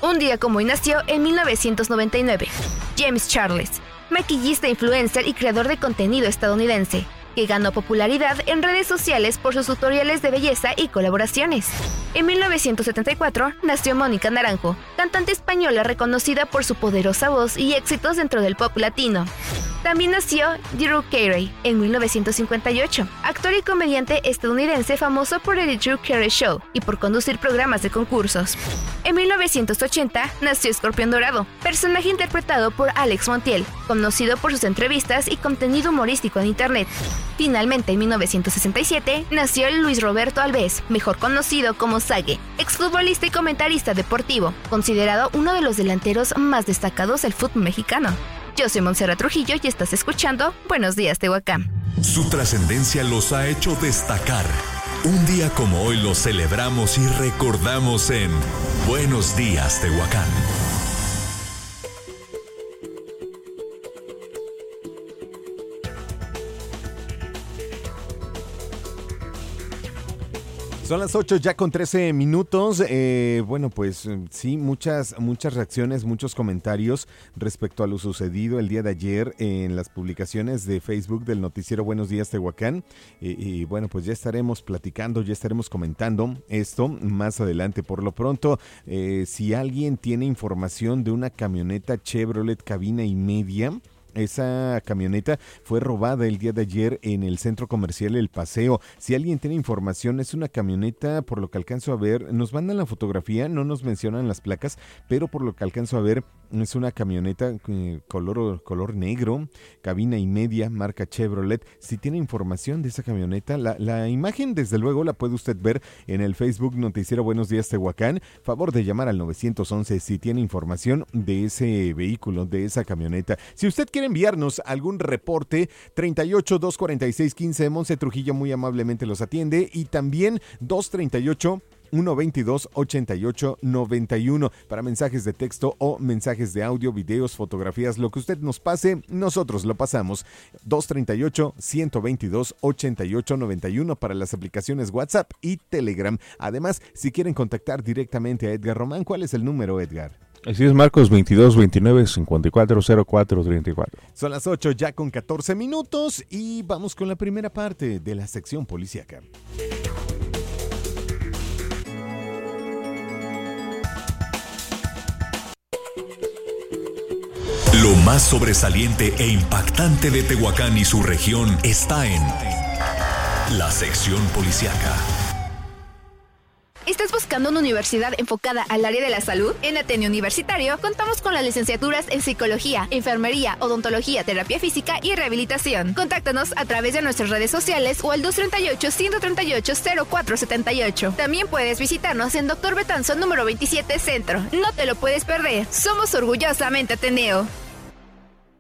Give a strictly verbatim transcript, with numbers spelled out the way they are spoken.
Un día como hoy nació en mil novecientos noventa y nueve James Charles, maquillista, influencer y creador de contenido estadounidense, que ganó popularidad en redes sociales por sus tutoriales de belleza y colaboraciones. En mil novecientos setenta y cuatro nació Mónica Naranjo, cantante española reconocida por su poderosa voz y éxitos dentro del pop latino. También nació Drew Carey en mil novecientos cincuenta y ocho, actor y comediante estadounidense famoso por el Drew Carey Show y por conducir programas de concursos. En mil novecientos ochenta nació Escorpión Dorado, personaje interpretado por Alex Montiel, conocido por sus entrevistas y contenido humorístico en internet. Finalmente, en mil novecientos sesenta y siete, nació Luis Roberto Alves, mejor conocido como Sague, exfutbolista y comentarista deportivo, considerado uno de los delanteros más destacados del fútbol mexicano. Yo soy Montserrat Trujillo y estás escuchando Buenos Días, Tehuacán. Su trascendencia los ha hecho destacar. Un día como hoy lo celebramos y recordamos en Buenos Días, Tehuacán. Son las ocho ya con trece minutos. Eh, bueno, pues sí, muchas, muchas reacciones, muchos comentarios respecto a lo sucedido el día de ayer en las publicaciones de Facebook del noticiero Buenos Días Tehuacán. Eh, y bueno, pues ya estaremos platicando, ya estaremos comentando esto más adelante. Por lo pronto, eh, si alguien tiene información de una camioneta Chevrolet cabina y media, esa camioneta fue robada el día de ayer en el centro comercial El Paseo. Si alguien tiene información, es una camioneta, por lo que alcanzo a ver, nos mandan la fotografía, no nos mencionan las placas, pero por lo que alcanzo a ver, es una camioneta eh, color, color negro, cabina y media, marca Chevrolet. Si tiene información de esa camioneta, la, la imagen desde luego la puede usted ver en el Facebook Noticiero Buenos Días Tehuacán. Favor de llamar al nueve once si tiene información de ese vehículo, de esa camioneta. Si usted quiere enviarnos algún reporte, treinta y ocho, doscientos cuarenta y seis, quince, Monse Trujillo muy amablemente los atiende, y también dos treinta y ocho, ciento veintidós, ochenta y ocho, noventa y uno para mensajes de texto o mensajes de audio, videos, fotografías, lo que usted nos pase, nosotros lo pasamos. dos treinta y ocho, ciento veintidós, ochenta y ocho, noventa y uno para las aplicaciones WhatsApp y Telegram. Además, si quieren contactar directamente a Edgar Román, ¿cuál es el número, Edgar? Así es, Marcos, veintidós, veintinueve, cincuenta y cuatro, cero cuatro, treinta y cuatro. Son las ocho ya con catorce minutos y vamos con la primera parte de la sección policíaca. Lo más sobresaliente e impactante de Tehuacán y su región está en la sección policíaca. ¿Estás buscando una universidad enfocada al área de la salud? En Ateneo Universitario contamos con las licenciaturas en Psicología, Enfermería, Odontología, Terapia Física y Rehabilitación. Contáctanos a través de nuestras redes sociales o al dos treinta y ocho, ciento treinta y ocho, cero cuatro setenta y ocho. También puedes visitarnos en Doctor Betanzón número veintisiete Centro. No te lo puedes perder. Somos orgullosamente Ateneo.